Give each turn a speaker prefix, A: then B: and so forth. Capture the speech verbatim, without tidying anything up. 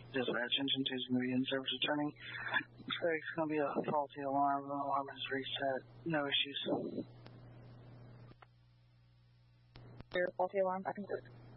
A: Dispatch, engine two is going to be in service returning. Looks like it's going to be a faulty alarm. The alarm is reset. No issues.
B: Your faulty alarm, I can do it.